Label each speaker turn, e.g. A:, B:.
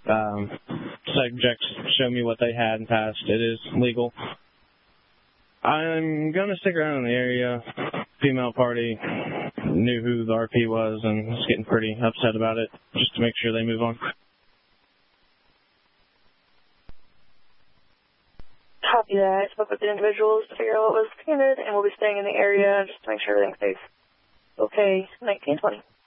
A: subjects show me what they had in the past. It is legal. I'm going to stick around in the area. Female party knew who the RP was and was getting pretty upset about it, just to make sure they move on.
B: Copy that. I spoke with the individuals to figure out what was painted, and we'll be staying in the area just to make sure everything's safe. Okay, 1920.